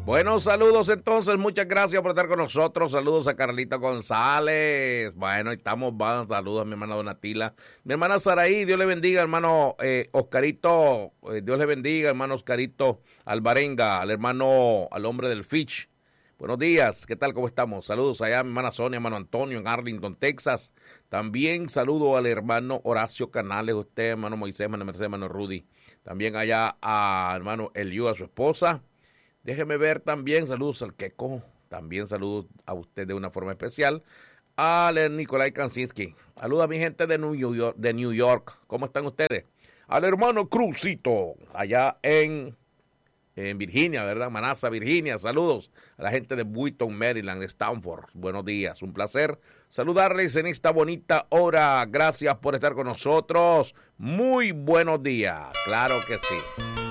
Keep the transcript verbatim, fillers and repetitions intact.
Bueno, saludos entonces, muchas gracias por estar con nosotros. Saludos a Carlita González. Bueno, estamos, van, saludos a mi hermana Donatila. Mi hermana Saraí, Dios le bendiga, hermano eh, Oscarito, eh, Dios le bendiga, hermano Oscarito Alvarenga, al hermano, al hombre del Fitch. Buenos días, ¿qué tal? ¿Cómo estamos? Saludos allá a mi hermana Sonia, hermano Antonio en Arlington, Texas. También saludo al hermano Horacio Canales, usted, hermano Moisés, hermano Mercedes, hermano Rudy. También allá a hermano Eliú, a su esposa. Déjeme ver también, saludos al Queco, también saludos a usted de una forma especial. Al Nicolai Kansinski, saludos a mi gente de New York, de New York. ¿Cómo están ustedes? Al hermano Cruzito, allá en... en Virginia, ¿verdad? Manassa, Virginia. Saludos a la gente de Boynton, Maryland, de Stanford. Buenos días, un placer saludarles en esta bonita hora. Gracias por estar con nosotros. Muy buenos días, claro que sí.